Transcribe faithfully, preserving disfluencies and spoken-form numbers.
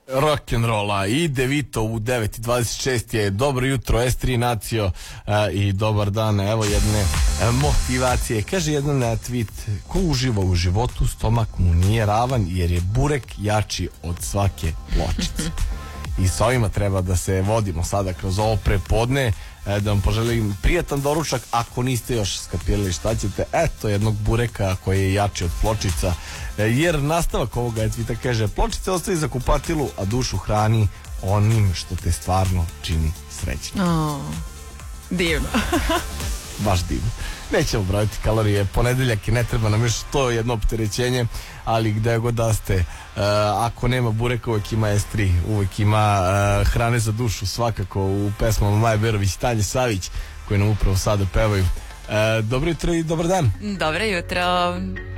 rock'n'rolla i De Vito u devet i dvadeset šest je dobro jutro S tri Nacio a, i dobar dan, evo jedne a, motivacije. Kaže jedan na tweet: ko uživa u životu, stomak mu nije ravan jer je burek jači od svake pločice. I sa ovima treba da se vodimo sada kroz ovo prepodne, da vam poželim prijatan doručak ako niste još skapirali šta ćete. Eto jednog bureka koji je jači od pločica, jer nastavak ovoga tweeta kaže: pločice ostavi za kupatilu, a dušu hrani onim što te stvarno čini srećnim. Oh, divno. Baš divno. Nećemo brojiti kalorije, ponedeljak i ne treba nam još to jedno opterećenje, ali gde god da ste, uh, ako nema bureka uvek ima S tri, uvek ima uh, hrane za dušu, svakako u pesmama Maje Berović i Tanje Savić koje nam upravo sada pevaju. Uh, dobro jutro i dobar dan. Dobro jutro.